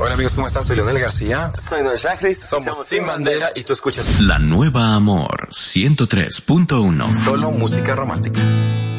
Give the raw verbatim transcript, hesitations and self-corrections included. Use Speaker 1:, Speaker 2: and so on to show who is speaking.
Speaker 1: Hola amigos, ¿cómo están? Soy Leonel García.
Speaker 2: Soy Noel Chagris.
Speaker 1: Somos, Somos Sin Bandera y tú escuchas
Speaker 3: La Nueva Amor ciento tres punto uno.
Speaker 1: Solo música romántica.